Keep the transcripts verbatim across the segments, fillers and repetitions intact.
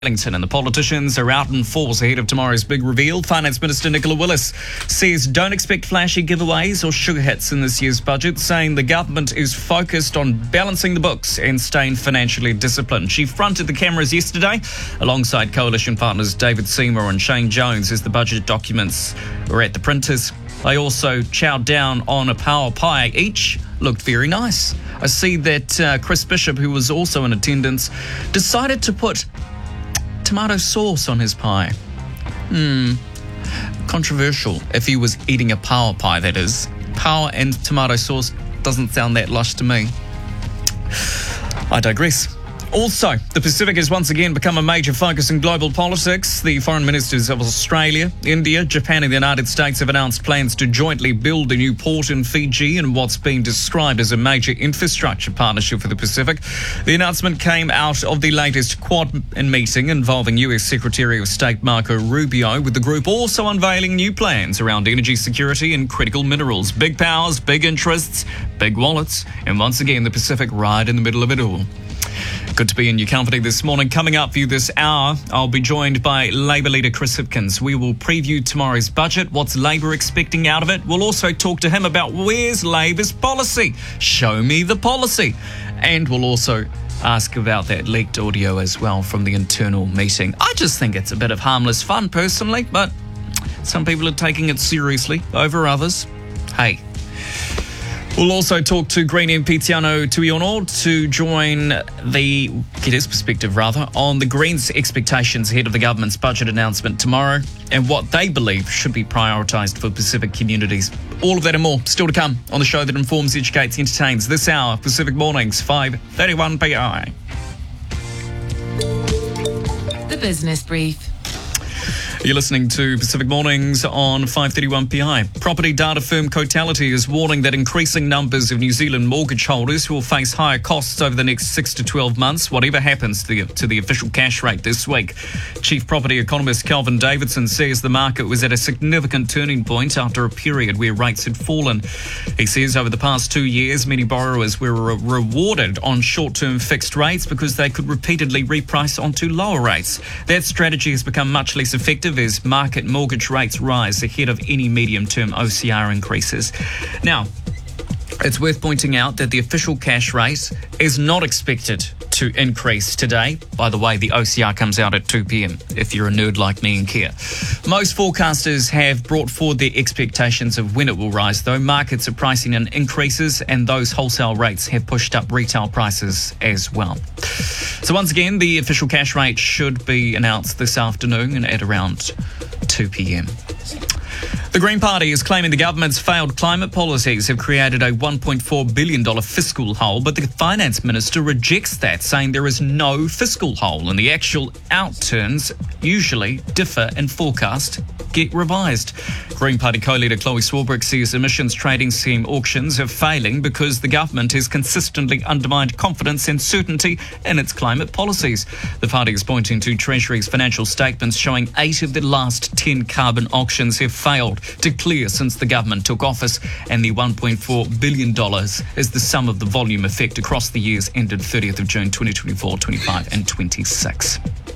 Wellington and the politicians are out in force ahead of tomorrow's big reveal. Finance Minister Nicola Willis says don't expect flashy giveaways or sugar hits in this year's budget, saying the government is focused on balancing the books and staying financially disciplined. She fronted the cameras yesterday alongside coalition partners David Seymour and Shane Jones as the budget documents were at the printers. They also chowed down on a power pie each. Looked very nice. I see that uh, Chris Bishop, who was also in attendance, decided to put tomato sauce on his pie. Hmm. Controversial if he was eating a power pie, that is. Power and tomato sauce doesn't sound that lush to me. I digress. Also, the Pacific has once again become a major focus in global politics. The foreign ministers of Australia, India, Japan and the United States have announced plans to jointly build a new port in Fiji in what's being described as a major infrastructure partnership for the Pacific. The announcement came out of the latest Quad meeting involving U S Secretary of State Marco Rubio, with the group also unveiling new plans around energy security and critical minerals. Big powers, big interests, big wallets, and once again the Pacific right in the middle of it all. Good to be in your company this morning. Coming up for you this hour, I'll be joined by Labour leader Chris Hipkins. We will preview tomorrow's budget. What's Labour expecting out of it? We'll also talk to him about where's Labour's policy. Show me the policy. And we'll also ask about that leaked audio as well from the internal meeting. I just think it's a bit of harmless fun personally, but some people are taking it seriously over others. Hey. We'll also talk to Green M P Tiano Tuiono to join the, get his perspective rather, on the Greens' expectations ahead of the government's budget announcement tomorrow and what they believe should be prioritised for Pacific communities. All of that and more still to come on the show that informs, educates, entertains. This hour, Pacific Mornings, five thirty-one P I. The Business Brief. You're listening to Pacific Mornings on five thirty-one P I. Property data firm Cotality is warning that increasing numbers of New Zealand mortgage holders will face higher costs over the next six to twelve months, whatever happens to the, to the official cash rate this week. Chief property economist Kelvin Davidson says the market was at a significant turning point after a period where rates had fallen. He says over the past two years, many borrowers were re- rewarded on short-term fixed rates because they could repeatedly reprice onto lower rates. That strategy has become much less effective as market mortgage rates rise ahead of any medium-term O C R increases. Now, it's worth pointing out that the official cash rate is not expected to increase today. By the way, the O C R comes out at two p.m. if you're a nerd like me and care. Most forecasters have brought forward their expectations of when it will rise, though. Markets are pricing in increases and those wholesale rates have pushed up retail prices as well. So once again, the official cash rate should be announced this afternoon at around two p.m. The Green Party is claiming the government's failed climate policies have created a one point four billion dollars fiscal hole, but the Finance Minister rejects that, saying there is no fiscal hole and the actual outturns usually differ and forecast get revised. Green Party co-leader Chloe Swarbrick says emissions trading scheme auctions are failing because the government has consistently undermined confidence and certainty in its climate policies. The party is pointing to Treasury's financial statements showing eight of the last ten carbon auctions have failed to clear since the government took office, and the one point four billion dollars is the sum of the volume effect across the years ended thirtieth of June twenty twenty-four, twenty-five and twenty-six.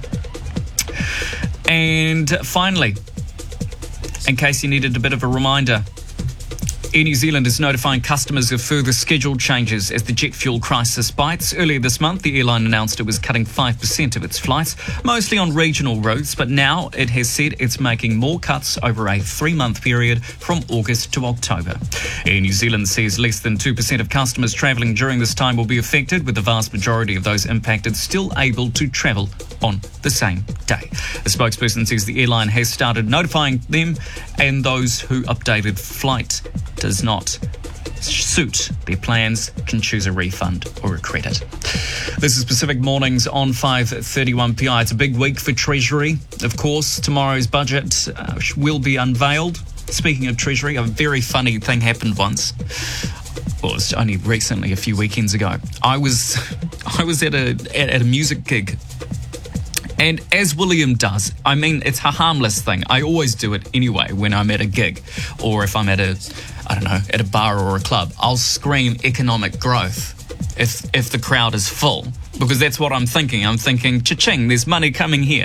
And finally, in case you needed a bit of a reminder, Air New Zealand is notifying customers of further scheduled changes as the jet fuel crisis bites. Earlier this month, the airline announced it was cutting five percent of its flights, mostly on regional routes, but now it has said it's making more cuts over a three-month period from August to October. Air New Zealand says less than two percent of customers travelling during this time will be affected, with the vast majority of those impacted still able to travel on the same day. The spokesperson says the airline has started notifying them, and those who updated flight does not suit their plans can choose a refund or a credit. This is Pacific Mornings on five thirty-one P I. It's a big week for Treasury. Of course, tomorrow's budget uh, will be unveiled. Speaking of Treasury, a very funny thing happened once. Well, it was only recently, a few weekends ago. I was I was at a at, at a music gig. And as William does, I mean, it's a harmless thing. I always do it anyway when I'm at a gig or if I'm at a, I don't know, at a bar or a club. I'll scream economic growth if if the crowd is full. Because that's what I'm thinking. I'm thinking, cha-ching, there's money coming here.